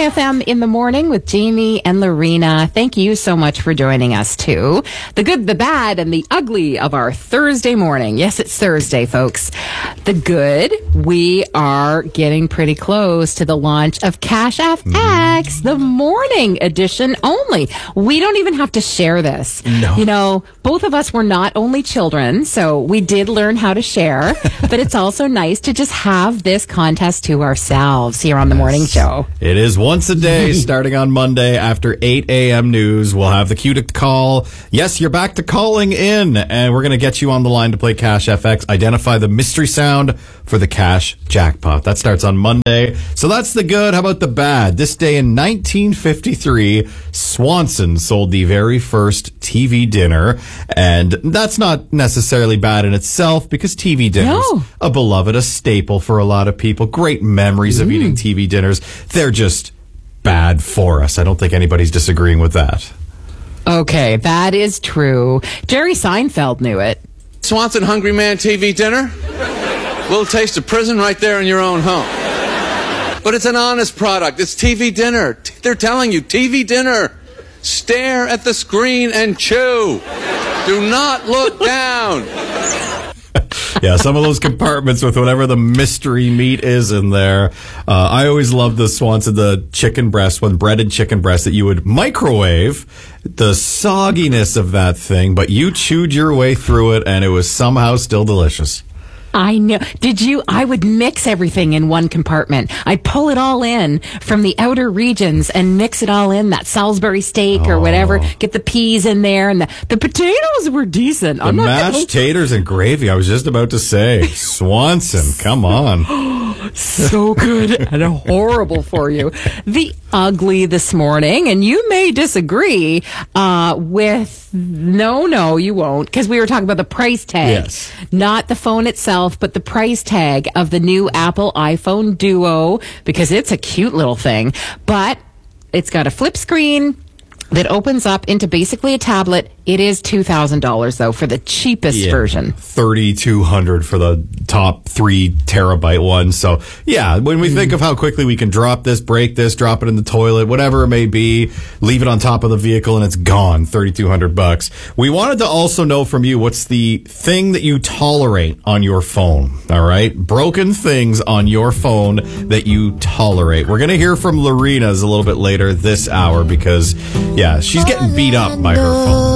Chai FM in the morning with Jamie and Lorena. Thank you so much for joining us too. The good, the bad, and the ugly of our Thursday morning. Yes, it's Thursday, folks. The good, we are getting pretty close to the launch of Cash FX, the morning edition only. We don't even have to share this. No. You know, both of us were not only children, so we did learn how to share, but it's also nice to just have this contest to ourselves here on the morning show. It is once a day, starting on Monday after 8 a.m. news. We'll have the cue to call. Yes, you're back to calling in, and we're going to get you on the line to play Cash FX. Identify the mystery sound for the cash jackpot. That starts on Monday. So that's the good. How about the bad? This day in 1953, Swanson sold the very first TV dinner, and that's not necessarily bad in itself because TV dinners, a beloved, a staple for a lot of people. Great memories of eating TV dinners. They're just bad for us. I don't think anybody's disagreeing with that. Okay, that is true. Jerry Seinfeld knew it. Swanson Hungry Man TV dinner. Little taste of prison right there in your own home. But it's an honest product. It's TV dinner. They're telling you, TV dinner. Stare at the screen and chew. Do not look down. Yeah, some of those compartments with whatever the mystery meat is in there. I always loved the Swanson, the chicken breast, breaded chicken breast that you would microwave. The sogginess of that thing, but you chewed your way through it, and it was somehow still delicious. I know. Did you? I would mix everything in one compartment. I'd pull it all in from the outer regions and mix it all in, that Salisbury steak or whatever. Get the peas in there, and the potatoes were decent. The mashed taters and gravy, I was just about to say. Swanson, come on. So good and horrible for you. The ugly this morning, and you may disagree with, no, you won't, because we were talking about the price tag. Yes. Not the phone itself, but the price tag of the new Apple iPhone Duo, because it's a cute little thing, but it's got a flip screen that opens up into basically a tablet. It is $2,000 though for the cheapest version. $3,200 for the top 3 terabyte one. So yeah, when we think of how quickly we can drop this, break this, drop it in the toilet, whatever it may be, leave it on top of the vehicle and it's gone. $3,200. We wanted to also know from you, what's the thing that you tolerate on your phone? All right, broken things on your phone that you tolerate. We're gonna hear from Lorena's a little bit later this hour because yeah, she's getting beat up by her phone.